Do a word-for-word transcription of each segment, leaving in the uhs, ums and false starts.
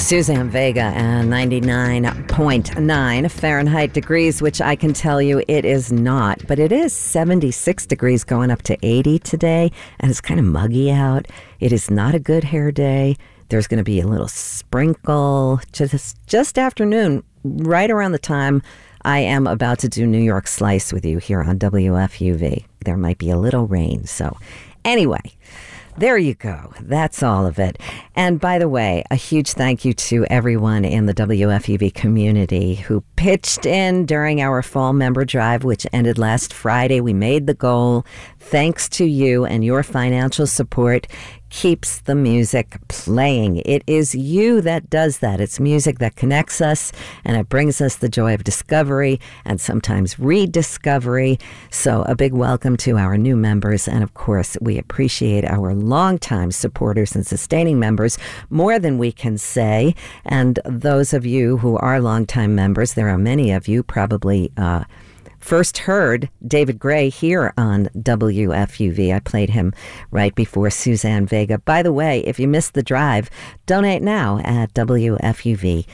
Suzanne Vega and ninety-nine point nine Fahrenheit degrees, which I can tell you it is not. But it is seventy-six degrees going up to eighty today, and it's kind of muggy out. It is not a good hair day. There's going to be a little sprinkle just, just afternoon, right around the time I am about to do New York Slice with you here on W F U V. There might be a little rain. So anyway, there you go. That's all of it. And by the way, a huge thank you to everyone in the W F U V community who pitched in during our fall member drive, which ended last Friday. We made the goal. Thanks to you and your financial support keeps the music playing. It is you that does that. It's music that connects us, and it brings us the joy of discovery and sometimes rediscovery. So a big welcome to our new members, and of course, we appreciate our longtime supporters and sustaining members more than we can say. And those of you who are longtime members, there are many of you probably uh, first heard David Gray here on W F U V. I played him right before Suzanne Vega. By the way, if you missed the drive, donate now at W F U V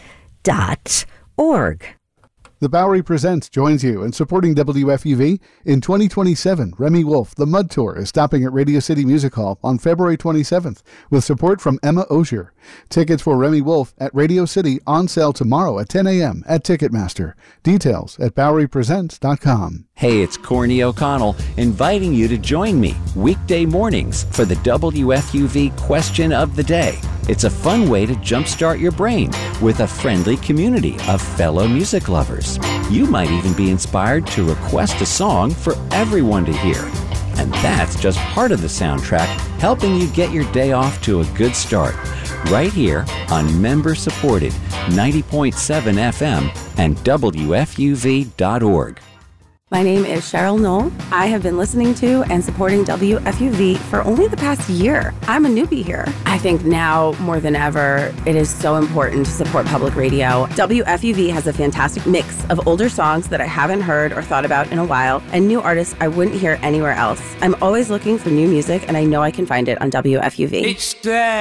dot org. The Bowery Presents joins you in supporting W F U V. In twenty twenty-seven, Remy Wolf, The Mud Tour, is stopping at Radio City Music Hall on February twenty-seventh with support from Emma Osier. Tickets for Remy Wolf at Radio City on sale tomorrow at ten a.m. at Ticketmaster. Details at Bowery Presents dot com. Hey, it's Corny O'Connell inviting you to join me weekday mornings for the W F U V Question of the Day. It's a fun way to jumpstart your brain with a friendly community of fellow music lovers. You might even be inspired to request a song for everyone to hear. And that's just part of the soundtrack, helping you get your day off to a good start. Right here on member-supported ninety point seven F M and W F U V dot org. My name is Cheryl Knoll. I have been listening to and supporting W F U V for only the past year. I'm a newbie here. I think now more than ever, it is so important to support public radio. W F U V has a fantastic mix of older songs that I haven't heard or thought about in a while, and new artists I wouldn't hear anywhere else. I'm always looking for new music, and I know I can find it on W F U V.